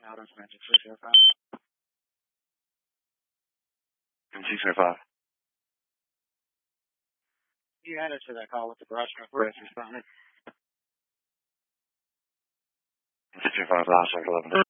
out on Magic 605. And 605. You added to that call with the brush first responding. 605 last 11.